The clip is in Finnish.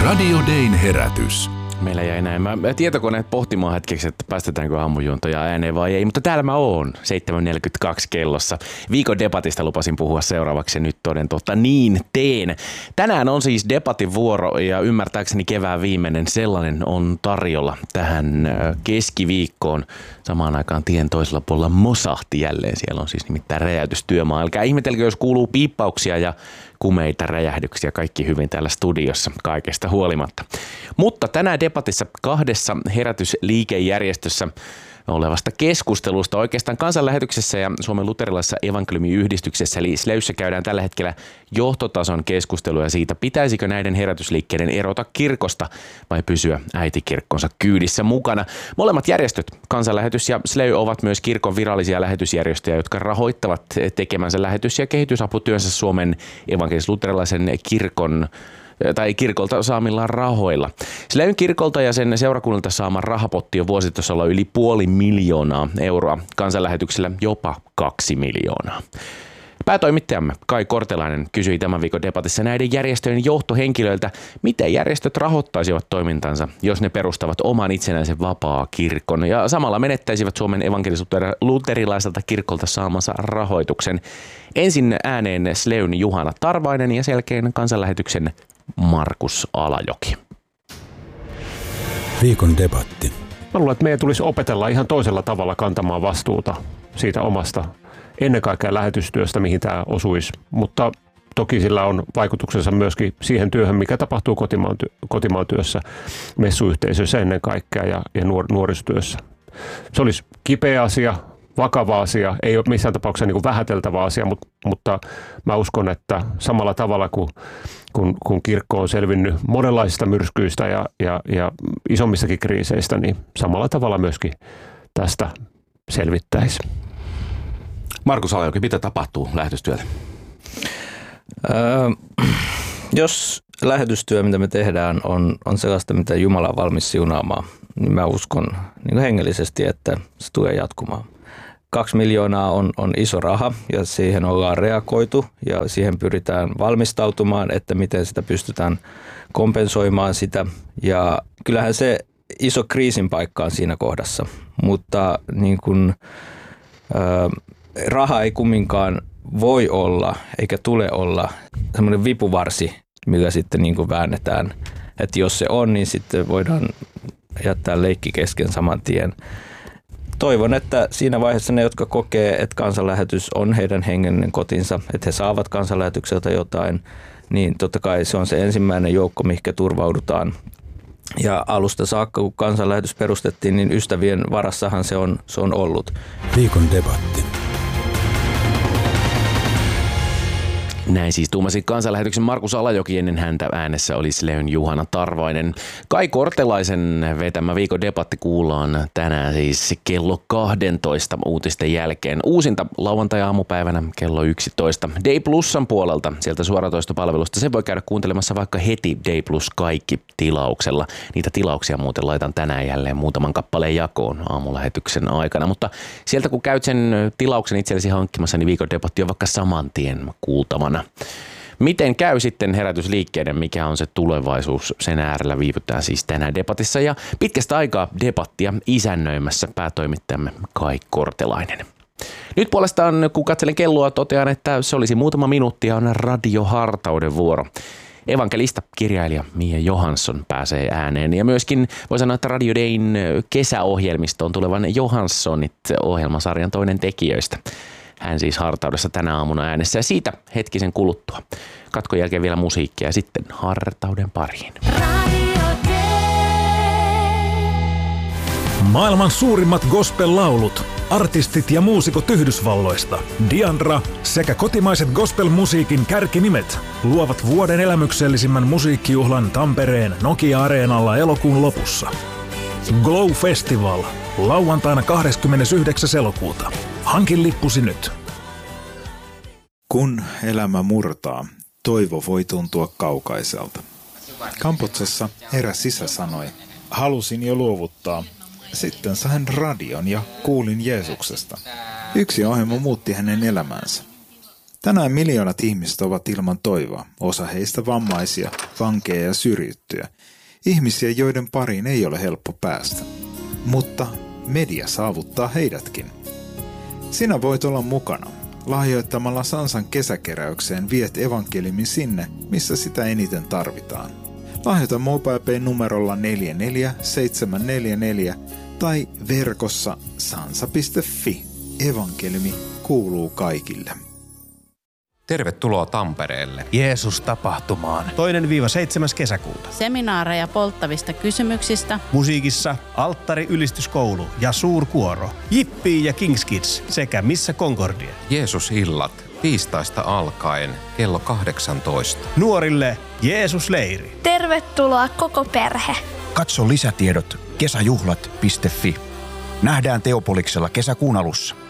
Radio Dayn herätys. Meillä jäi näin. Mä tietokoneet pohtimaan hetkeksi, että päästetäänkö aamujuontoja ääneen vai ei, mutta täällä mä oon 7.42 kellossa. Viikon debatista lupasin puhua seuraavaksi ja nyt toden totta niin teen. Tänään on siis debatin vuoro ja ymmärtääkseni kevään viimeinen sellainen on tarjolla tähän keskiviikkoon. Samaan aikaan tien toisella puolella mosahti jälleen. Siellä on siis nimittäin räjäytystyömaa. Älkää ihmetelkö, jos kuuluu piippauksia ja kumeita räjähdyksiä. Kaikki hyvin täällä studiossa kaikesta huolimatta. Mutta tänään debatissa kahdessa herätysliikejärjestössä olevasta keskustelusta. Oikeastaan Kansanlähetyksessä ja Suomen luterilaisessa evankeliumiyhdistyksessä eli SLEYssä käydään tällä hetkellä johtotason keskustelua siitä, pitäisikö näiden herätysliikkeiden erota kirkosta vai pysyä äitikirkkonsa kyydissä mukana. Molemmat järjestöt, Kansanlähetys ja SLEY, ovat myös kirkon virallisia lähetysjärjestöjä, jotka rahoittavat tekemänsä lähetys- ja kehitysaputyönsä Suomen evankelis-luterilaisen kirkolta saamillaan rahoilla. SLEYn kirkolta ja sen seurakunnalta saama rahapotti on vuositasolla yli 500 000 euroa, Kansanlähetyksellä jopa 2 miljoonaa. Päätoimittajamme Kai Kortelainen kysyi tämän viikon debatissa näiden järjestöjen johtohenkilöiltä, miten järjestöt rahoittaisivat toimintansa, jos ne perustavat oman itsenäisen vapaa-kirkon ja samalla menettäisivät Suomen evankelis-luterilaiselta kirkolta saamansa rahoituksen. Ensin ääneen SLEYn Juhana Tarvainen ja selkeän Kansanlähetyksen Markus Alajoki. Viikon debatti. Mä luulen, että meidän tulisi opetella ihan toisella tavalla kantamaan vastuuta siitä omasta, ennen kaikkea lähetystyöstä, mihin tämä osuisi. Mutta toki sillä on vaikutuksensa myöskin siihen työhön, mikä tapahtuu kotimaan työssä, messuyhteisöissä ennen kaikkea ja nuorisotyössä. Se olisi kipeä asia, vakava asia, ei ole missään tapauksessa niin kuin vähäteltävä asia, mutta mä uskon, että samalla tavalla kun kirkko on selvinnyt monenlaisista myrskyistä ja isommissakin kriiseistä, niin samalla tavalla myöskin tästä selvittäisi. Markus Alajoki, mitä tapahtuu lähetystyölle? Jos lähetystyö, mitä me tehdään, on sellaista, mitä Jumala on valmis siunaamaan, niin mä uskon niin hengellisesti, että se tulee jatkumaan. 2 miljoonaa on iso raha ja siihen ollaan reagoitu ja siihen pyritään valmistautumaan, että miten sitä pystytään kompensoimaan sitä. Ja kyllähän se iso kriisin paikka on siinä kohdassa, mutta niin kun, raha ei kumminkaan voi olla eikä tule olla semmoinen vipuvarsi, millä sitten niin kuin väännetään. Että jos se on, niin sitten voidaan jättää leikki kesken saman tien. Toivon, että siinä vaiheessa ne, jotka kokee, että Kansanlähetys on heidän hengellinen kotinsa, että he saavat Kansanlähetykseltä jotain, niin totta kai se on se ensimmäinen joukko, mihinkä turvaudutaan. Ja alusta saakka, kun Kansanlähetys perustettiin, niin ystävien varassahan se on ollut. Viikon debatti. Näin siis tuumasin Kansanlähetyksen Markus Alajoki, ennen häntä äänessä oli SLEYn Juhana Tarvainen. Kai Kortelaisen vetämä viikon debatti kuullaan tänään siis kello 12 uutisten jälkeen. Uusinta lauantai-aamupäivänä kello 11. Day Plusan puolelta sieltä suoratoistopalvelusta. Se voi käydä kuuntelemassa vaikka heti Day Plus kaikki tilauksella. Niitä tilauksia muuten laitan tänään jälleen muutaman kappaleen jakoon aamulähetyksen aikana. Mutta sieltä kun käyt sen tilauksen itsellesi hankkimassa, niin viikon debatti on vaikka saman tien kuultavana. Miten käy sitten herätysliikkeiden, mikä on se tulevaisuus? Sen äärellä viivytään siis tänään debatissa ja pitkästä aikaa debattia isännöimässä päätoimittajamme Kai Kortelainen. Nyt puolestaan, kun katselen kelloa, totean, että se olisi muutama minuutti ja on radiohartauden vuoro. Evankelista kirjailija Mia Johansson pääsee ääneen ja myöskin voi sanoa, että Radio Dayn kesäohjelmistoon tulevan Johanssonit ohjelmasarjan toinen tekijöistä. Hän siis hartaudessa tänä aamuna äänessä ja siitä hetkisen kuluttua. Katkon jälkeen vielä musiikkia ja sitten hartauden pariin. Maailman suurimmat gospel-laulut, artistit ja muusikot Yhdysvalloista, Diandra sekä kotimaiset gospel-musiikin kärkinimet luovat vuoden elämyksellisimmän musiikkijuhlan Tampereen Nokia-areenalla elokuun lopussa. Glow Festival, lauantaina 29. elokuuta. Hankin lippusi nyt. Kun elämä murtaa, toivo voi tuntua kaukaiselta. Kampuksessa eräs isä sanoi, halusin jo luovuttaa. Sitten sain radion ja kuulin Jeesuksesta. Yksi ohjelma muutti hänen elämänsä. Tänään miljoonat ihmiset ovat ilman toivoa, osa heistä vammaisia, vankeja ja syrjittyjä. Ihmisiä, joiden pariin ei ole helppo päästä. Mutta media saavuttaa heidätkin. Sinä voit olla mukana. Lahjoittamalla Sansan kesäkeräykseen viet evankeliumin sinne, missä sitä eniten tarvitaan. Lahjoita MobilePay numerolla 44744 tai verkossa sansa.fi. Evankeliumi kuuluu kaikille. Tervetuloa Tampereelle. Jeesus-tapahtumaan. 2-7. kesäkuuta. Seminaareja polttavista kysymyksistä. Musiikissa Alttari-ylistyskoulu ja suurkuoro. Jippii ja Kings Kids sekä Missä Concordia. Jeesus-illat tiistaista alkaen kello 18. Nuorille Jeesus-leiri. Tervetuloa koko perhe. Katso lisätiedot kesäjuhlat.fi. Nähdään Teopoliksella kesäkuun alussa.